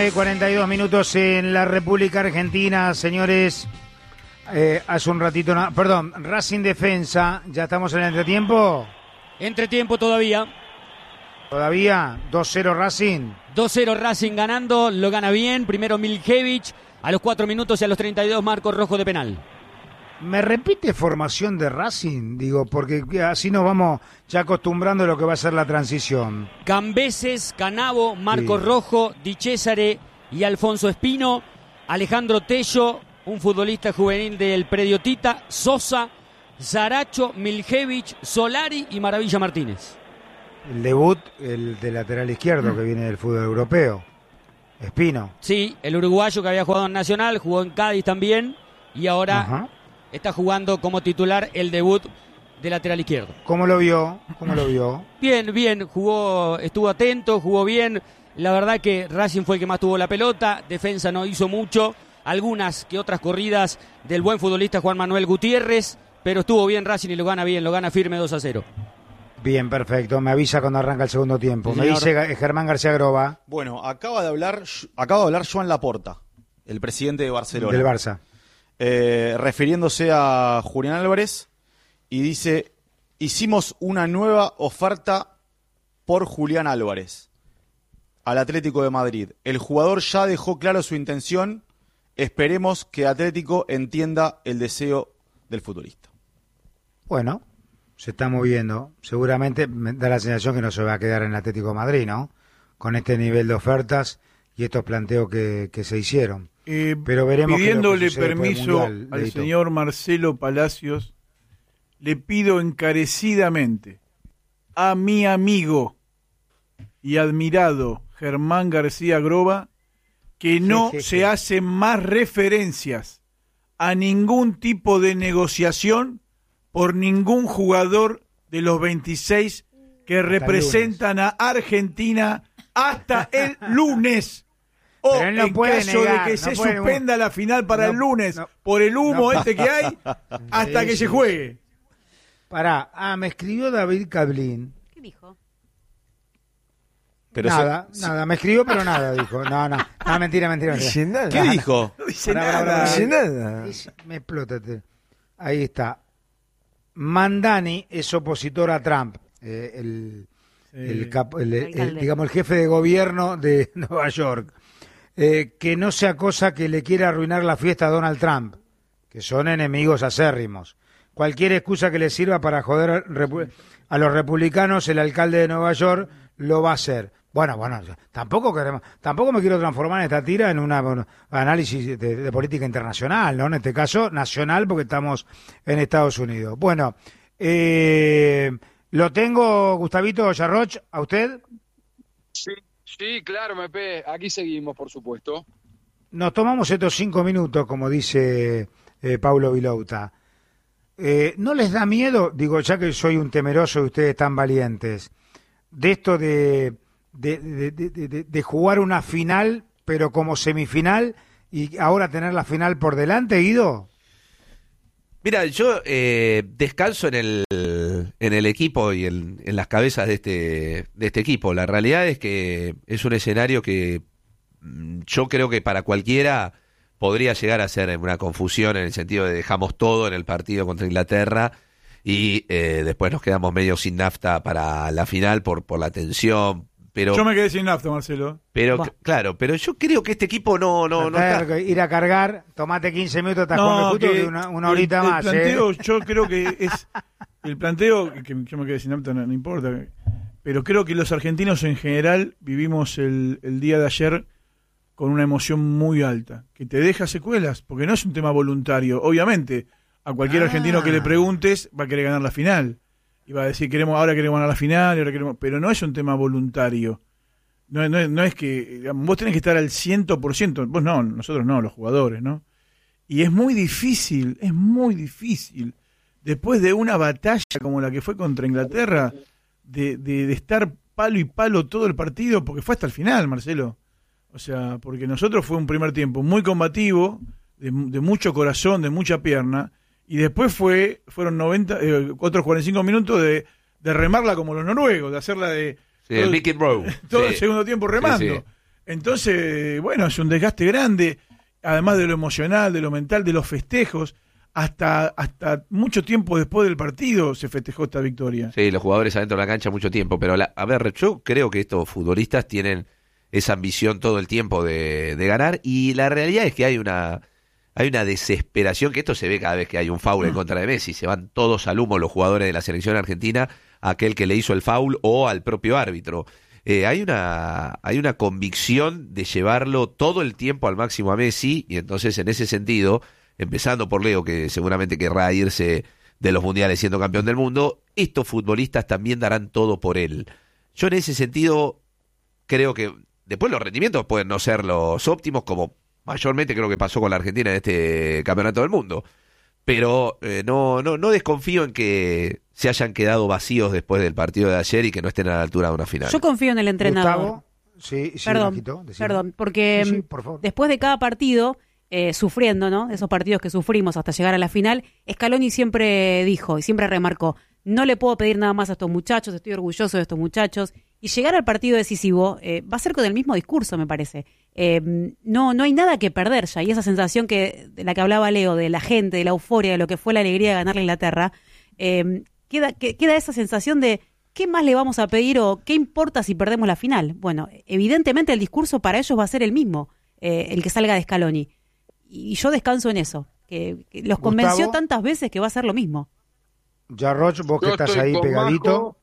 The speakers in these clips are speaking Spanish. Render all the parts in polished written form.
42 minutos en la República Argentina, señores. Hace un ratito, Racing Defensa, ¿ya estamos en el entretiempo? Entretiempo todavía. ¿Todavía? 2-0 Racing. 2-0 Racing ganando, lo gana bien. Primero Miljevic, a los 4 minutos y a los 32 Marcos Rojo de penal. ¿Me repite formación de Racing? Digo, porque así nos vamos ya acostumbrando a lo que va a ser la transición. Cambeses, Canavo, Marcos Rojo, Di Cesare y Alfonso Espino. Alejandro Tello, un futbolista juvenil del predio Tita. Sosa, Zaracho, Miljevic, Solari y Maravilla Martínez. El debut, el de lateral izquierdo que viene del fútbol europeo. Espino. Sí, el uruguayo que había jugado en Nacional, jugó en Cádiz también y ahora está jugando como titular el debut de lateral izquierdo. ¿Cómo lo vio? Bien, jugó, estuvo atento, jugó bien. La verdad que Racing fue el que más tuvo la pelota, defensa no hizo mucho, algunas que otras corridas del buen futbolista Juan Manuel Gutiérrez, pero estuvo bien Racing y lo gana bien, lo gana firme 2-0. Bien, perfecto. Me avisa cuando arranca el segundo tiempo. Sí, me dice Germán García Groba. Bueno, acaba de hablar Joan Laporta, el presidente de Barcelona. Del Barça. Refiriéndose a Julián Álvarez, y dice: hicimos una nueva oferta por Julián Álvarez al Atlético de Madrid. El jugador ya dejó claro su intención. Esperemos que Atlético entienda el deseo del futbolista. Bueno, se está moviendo. Seguramente me da la sensación que no se va a quedar en el Atlético de Madrid, ¿no? Con este nivel de ofertas y estos planteos que se hicieron. Pero veremos. Pidiéndole permiso al señor Marcelo Palacios, le pido encarecidamente a mi amigo y admirado Germán García Groba que no se hacen más referencias a ningún tipo de negociación por ningún jugador de los 26 que representan a Argentina hasta el lunes. O no en caso de que se suspenda la final para el lunes por el humo que hay, hasta que se juegue. Pará, me escribió David Cablín. ¿Qué dijo? Pero nada, me escribió, pero nada, dijo. No, mentira. Dice nada. ¿Qué dijo? No dice nada. Me explota. Ahí está. Mandani es opositor a Trump, digamos el jefe de gobierno de Nueva York. Que no sea cosa que le quiera arruinar la fiesta a Donald Trump, que son enemigos acérrimos. Cualquier excusa que le sirva para joder a los republicanos, el alcalde de Nueva York lo va a hacer. Bueno, tampoco me quiero transformar en esta tira en un análisis de política internacional, ¿no? En este caso, nacional, porque estamos en Estados Unidos. Bueno, lo tengo, Gustavito Yarroch, ¿a usted? Sí, claro, Mepe, aquí seguimos, por supuesto. Nos tomamos estos 5 minutos, como dice Paulo Vilouta. ¿No les da miedo, digo, ya que soy un temeroso y ustedes tan valientes, de esto de jugar una final, pero como semifinal, y ahora tener la final por delante, Guido? Mira, yo descanso en el equipo y en las cabezas de este equipo. La realidad es que es un escenario que yo creo que para cualquiera podría llegar a ser una confusión, en el sentido de dejamos todo en el partido contra Inglaterra y después nos quedamos medio sin nafta para la final por la tensión. Pero yo me quedé sin nafta, Marcelo. Pero claro, pero yo creo que este equipo no está. Ir a cargar, tomate 15 minutos, estás jugando justo que una horita más. El planteo, yo creo que es el planteo, que yo me quedé sin nafta, no importa, pero creo que los argentinos en general vivimos el día de ayer con una emoción muy alta, que te deja secuelas, porque no es un tema voluntario. Obviamente, a cualquier argentino que le preguntes va a querer ganar la final. Y va a decir, ahora queremos ganar la final, pero no es un tema voluntario. No es que, digamos, vos tenés que estar al 100%, vos no, nosotros no, los jugadores, ¿no? Y es muy difícil, después de una batalla como la que fue contra Inglaterra, de estar palo y palo todo el partido, porque fue hasta el final, Marcelo. O sea, porque nosotros fue un primer tiempo muy combativo, de mucho corazón, de mucha pierna, y después fueron otros 45 minutos de remarla como los noruegos, de hacerla de... Sí, el Mickey Rowe. Todo el segundo tiempo remando. Sí. Entonces, bueno, es un desgaste grande, además de lo emocional, de lo mental, de los festejos. Hasta mucho tiempo después del partido se festejó esta victoria. Sí, los jugadores adentro de la cancha mucho tiempo, pero a ver, yo creo que estos futbolistas tienen esa ambición todo el tiempo de ganar, y la realidad es que hay una desesperación, que esto se ve cada vez que hay un foul en contra de Messi, se van todos al humo los jugadores de la selección argentina, a aquel que le hizo el foul o al propio árbitro. Hay una convicción de llevarlo todo el tiempo al máximo a Messi, y entonces en ese sentido, empezando por Leo, que seguramente querrá irse de los mundiales siendo campeón del mundo, estos futbolistas también darán todo por él. Yo en ese sentido creo que después los rendimientos pueden no ser los óptimos, como mayormente creo que pasó con la Argentina en este campeonato del mundo, pero no desconfío en que se hayan quedado vacíos después del partido de ayer y que no estén a la altura de una final. Yo confío en el entrenador. Gustavo, sí, perdón, porque sí, por favor. Después de cada partido, sufriendo, ¿no? Esos partidos que sufrimos hasta llegar a la final, Scaloni siempre dijo y siempre remarcó: no le puedo pedir nada más a estos muchachos, estoy orgulloso de estos muchachos. Y llegar al partido decisivo va a ser con el mismo discurso, me parece. No hay nada que perder ya. Y esa sensación de la que hablaba Leo, de la gente, de la euforia, de lo que fue la alegría de ganarle a Inglaterra, queda esa sensación de ¿qué más le vamos a pedir o qué importa si perdemos la final? Bueno, evidentemente el discurso para ellos va a ser el mismo, el que salga de Scaloni. Y yo descanso en eso, que los convenció tantas veces que va a ser lo mismo. Ya, Roch, vos que estás ahí pegadito.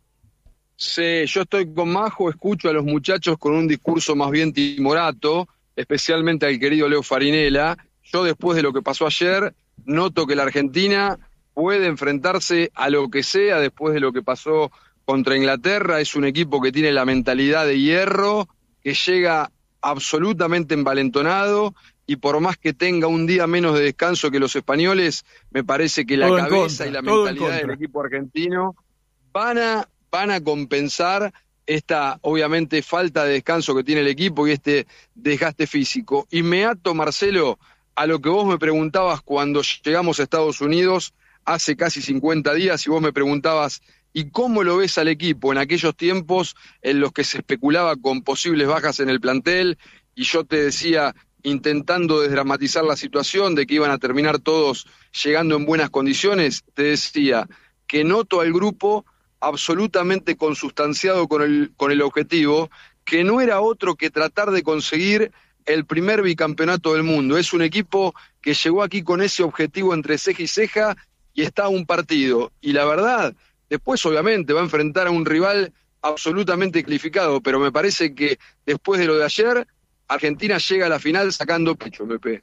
Sí, yo estoy con Majo, escucho a los muchachos con un discurso más bien timorato, especialmente al querido Leo Farinella. Yo, después de lo que pasó ayer, noto que la Argentina puede enfrentarse a lo que sea después de lo que pasó contra Inglaterra. Es un equipo que tiene la mentalidad de hierro, que llega absolutamente envalentonado, y por más que tenga un día menos de descanso que los españoles, me parece que la cabeza y la mentalidad del equipo argentino van a compensar esta, obviamente, falta de descanso que tiene el equipo y este desgaste físico. Y me ato, Marcelo, a lo que vos me preguntabas cuando llegamos a Estados Unidos hace casi 50 días, y vos me preguntabas: ¿y cómo lo ves al equipo en aquellos tiempos en los que se especulaba con posibles bajas en el plantel? Y yo te decía, intentando desdramatizar la situación de que iban a terminar todos llegando en buenas condiciones, te decía que noto al grupo absolutamente consustanciado con el objetivo, que no era otro que tratar de conseguir el primer bicampeonato del mundo. Es un equipo que llegó aquí con ese objetivo entre ceja y ceja, y está a un partido. Y la verdad, después obviamente va a enfrentar a un rival absolutamente calificado, pero me parece que después de lo de ayer, Argentina llega a la final sacando pecho, Pepe.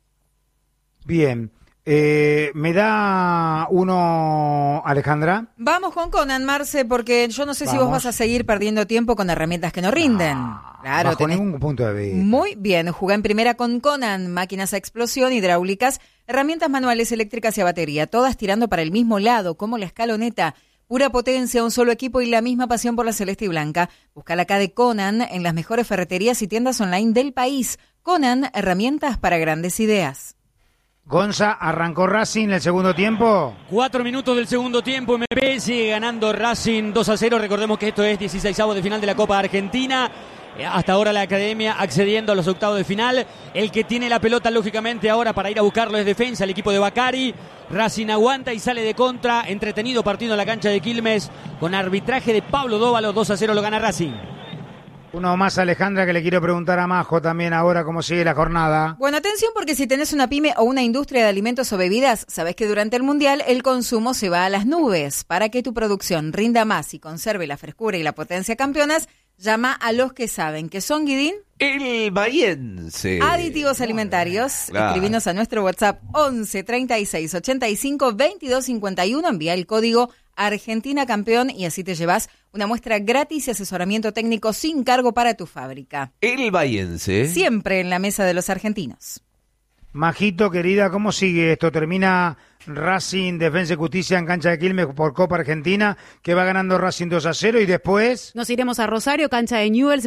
Bien. ¿Me da uno, Alejandra? Vamos con Conan, Marce, porque yo no sé si vos vas a seguir perdiendo tiempo con herramientas que no rinden. Claro, bajo ningún punto de vista. Muy bien, jugá en primera con Conan, máquinas a explosión, hidráulicas, herramientas manuales, eléctricas y a batería, todas tirando para el mismo lado, como la escaloneta. Pura potencia, un solo equipo y la misma pasión por la celeste y blanca. Búscala acá de Conan en las mejores ferreterías y tiendas online del país. Conan, herramientas para grandes ideas. Gonza, ¿arrancó Racing el segundo tiempo? 4 minutos del segundo tiempo, MP sigue ganando Racing 2-0. Recordemos que esto es 16avos de final de la Copa Argentina. Hasta ahora la Academia accediendo a los octavos de final. El que tiene la pelota, lógicamente, ahora para ir a buscarlo es Defensa, el equipo de Bacari. Racing aguanta y sale de contra. Entretenido partido en la cancha de Quilmes con arbitraje de Pablo Dóvalo. 2-0 lo gana Racing. Uno más, Alejandra, que le quiero preguntar a Majo también ahora cómo sigue la jornada. Bueno, atención, porque si tenés una pyme o una industria de alimentos o bebidas, sabés que durante el Mundial el consumo se va a las nubes. Para que tu producción rinda más y conserve la frescura y la potencia campeonas, llama a los que saben, que son, Guidín, el Bahiense. Aditivos Alimentarios. Claro. Escribinos a nuestro WhatsApp 11 36 85 22 51. Envía el código Argentina Campeón y así te llevas una muestra gratis y asesoramiento técnico sin cargo para tu fábrica. El Bahiense. Siempre en la mesa de los argentinos. Majito, querida, ¿cómo sigue esto? Termina Racing, Defensa y Justicia en cancha de Quilmes por Copa Argentina, que va ganando Racing 2-0 y después... Nos iremos a Rosario, cancha de Newell's,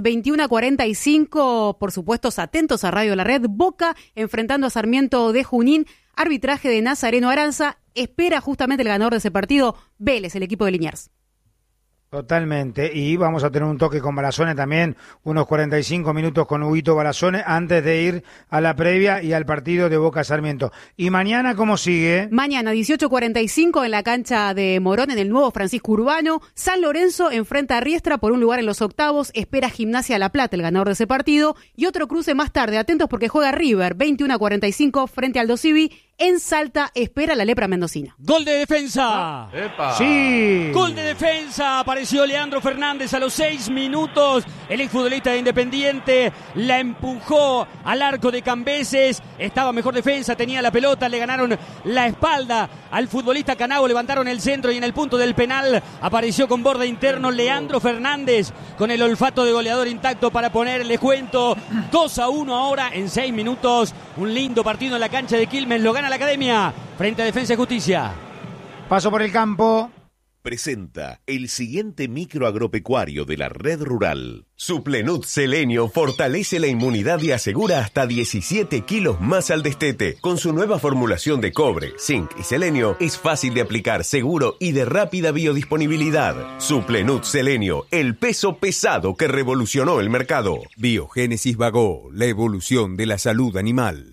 21-45. Por supuesto, atentos a Radio La Red. Boca enfrentando a Sarmiento de Junín. Arbitraje de Nazareno Aranza. Espera justamente el ganador de ese partido, Vélez, el equipo de Liniers. Totalmente, y vamos a tener un toque con Barazone también, unos 45 minutos con Huguito Barazone antes de ir a la previa y al partido de Boca Sarmiento. ¿Y mañana cómo sigue? Mañana 18:45 en la cancha de Morón, en el nuevo Francisco Urbano. San Lorenzo enfrenta a Riestra por un lugar en los octavos, espera Gimnasia La Plata, el ganador de ese partido, y otro cruce más tarde, atentos porque juega River, 21:45 frente al Aldo Civi. En Salta espera la Lepra mendocina. Gol de defensa. ¡Epa! Sí. Gol de defensa. Apareció Leandro Fernández a los 6 minutos. El exfutbolista de Independiente la empujó al arco de Cambeses. Estaba mejor defensa, tenía la pelota, le ganaron la espalda al futbolista Canavo, levantaron el centro y en el punto del penal apareció con borde interno Leandro Fernández con el olfato de goleador intacto para poner el descuento. 2-1 ahora en 6 minutos. Un lindo partido en la cancha de Quilmes. Lo gana la Academia frente a Defensa y Justicia. Paso por el campo. Presenta el siguiente micro agropecuario de la red rural. Suplenut Selenio fortalece la inmunidad y asegura hasta 17 kilos más al destete. Con su nueva formulación de cobre, zinc y selenio, es fácil de aplicar, seguro y de rápida biodisponibilidad. Suplenut Selenio, el peso pesado que revolucionó el mercado. Biogénesis Bagó, la evolución de la salud animal.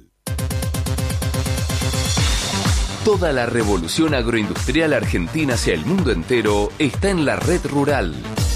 Toda la revolución agroindustrial argentina hacia el mundo entero está en la red rural.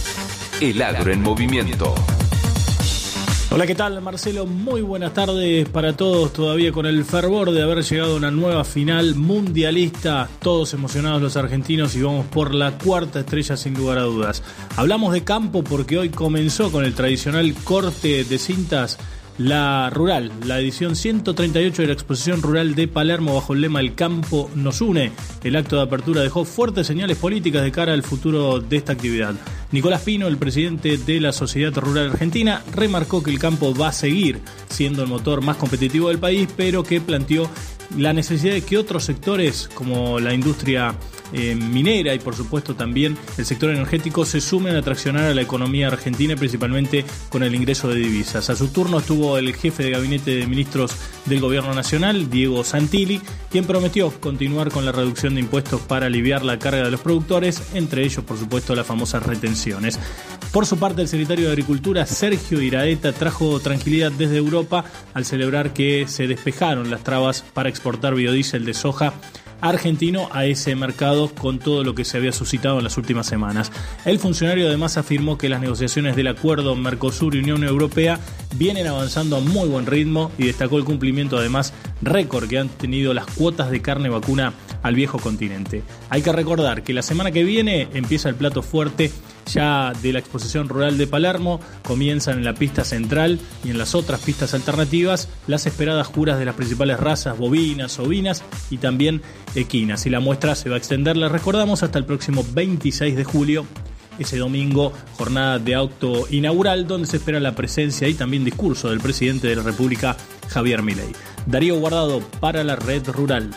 El agro en movimiento. Hola, ¿qué tal? Marcelo, muy buenas tardes para todos. Todavía con el fervor de haber llegado a una nueva final mundialista. Todos emocionados los argentinos y vamos por la cuarta estrella sin lugar a dudas. Hablamos de campo porque hoy comenzó con el tradicional corte de cintas la rural, la edición 138 de la exposición rural de Palermo bajo el lema El campo nos une. El acto de apertura dejó fuertes señales políticas de cara al futuro de esta actividad. Nicolás Pino, el presidente de la Sociedad Rural Argentina, remarcó que el campo va a seguir siendo el motor más competitivo del país, pero que planteó la necesidad de que otros sectores como la industria minera y por supuesto también el sector energético se sumen a traccionar a la economía argentina, principalmente con el ingreso de divisas. A su turno estuvo el jefe de gabinete de ministros del gobierno nacional, Diego Santilli, quien prometió continuar con la reducción de impuestos para aliviar la carga de los productores, entre ellos por supuesto las famosas retenciones. Por su parte, el secretario de Agricultura, Sergio Iraeta, trajo tranquilidad desde Europa al celebrar que se despejaron las trabas para exportar biodiesel de soja argentino a ese mercado con todo lo que se había suscitado en las últimas semanas. El funcionario además afirmó que las negociaciones del acuerdo Mercosur y Unión Europea vienen avanzando a muy buen ritmo y destacó el cumplimiento además récord que han tenido las cuotas de carne vacuna al viejo continente. Hay que recordar que la semana que viene empieza el plato fuerte ya de la exposición rural de Palermo. Comienzan en la pista central y en las otras pistas alternativas las esperadas juras de las principales razas bovinas, ovinas y también equinas. Y la muestra se va a extender, les recordamos, hasta el próximo 26 de julio. Ese domingo, jornada de auto inaugural donde se espera la presencia y también discurso del presidente de la República, Javier Milei. Darío Guardado para la Red Rural.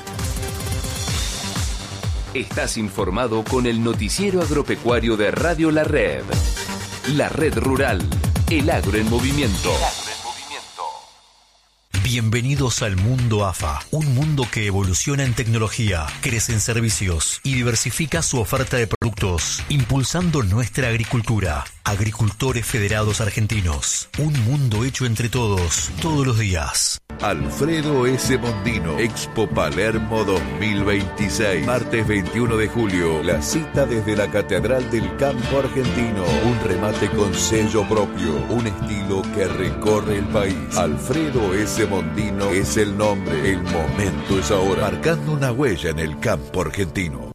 Estás informado con el noticiero agropecuario de Radio La Red. La Red Rural, el agro en movimiento. Bienvenidos al mundo AFA, un mundo que evoluciona en tecnología, crece en servicios y diversifica su oferta de productos, impulsando nuestra agricultura. Agricultores Federados Argentinos, un mundo hecho entre todos, todos los días. Alfredo S. Mondino, Expo Palermo 2026. Martes 21 de julio, la cita desde la Catedral del Campo Argentino. Un remate con sello propio, un estilo que recorre el país. Alfredo S. Mondino es el nombre, el momento es ahora, marcando una huella en el campo argentino.